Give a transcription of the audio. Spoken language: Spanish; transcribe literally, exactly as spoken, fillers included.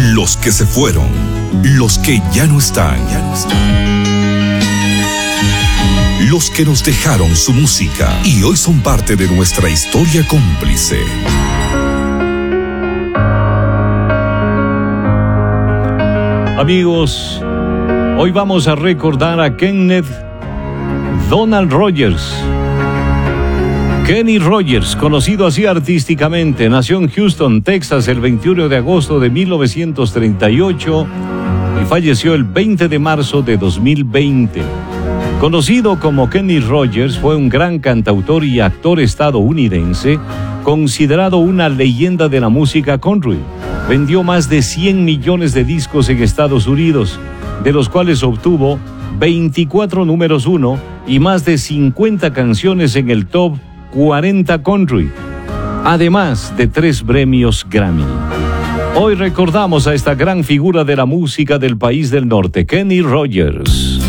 los que se fueron, los que ya no están, ya no están. Los que nos dejaron su música y hoy son parte de nuestra historia cómplice. Amigos, hoy vamos a recordar a Kenneth Donald Rogers. Kenny Rogers, conocido así artísticamente, nació en Houston, Texas, el veintiuno de agosto de mil novecientos treinta y ocho y falleció el veinte de marzo de dos mil veinte. Conocido como Kenny Rogers, fue un gran cantautor y actor estadounidense, considerado una leyenda de la música country. Vendió más de cien millones de discos en Estados Unidos, de los cuales obtuvo veinticuatro números uno y más de cincuenta canciones en el top cuarenta country, además de tres premios Grammy. Hoy recordamos a esta gran figura de la música del país del norte, Kenny Rogers.